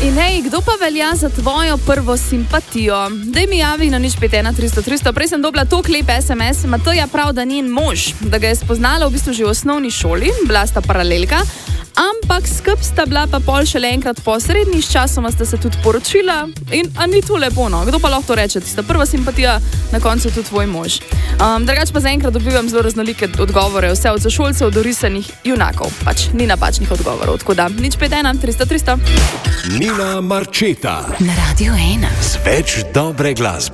In hej, kdo pa velja za tvojo prvo simpatijo? Daj mi javi na 051 300 300. Prej sem dobila to klep SMS, Mateja prav, da njen mož, da ga je spoznala v bistvu že v osnovni šoli, bila sta paralelka, ampak skup sta bila pa pol šele enkrat po srednji, s časoma sta se tudi poročila in a ni to lepo, no? Kdo pa lahko to reče? Tista prva simpatija, na koncu tudi tvoj mož. Drugač pa zaenkrat dobivam zelo raznolike odgovore, vse od sošolcev do risanih junakov. Pač ni napačnih odgovorov, tako da 051 300 300. Nina Marčeta Na Radio 1. z več dobre glasbe.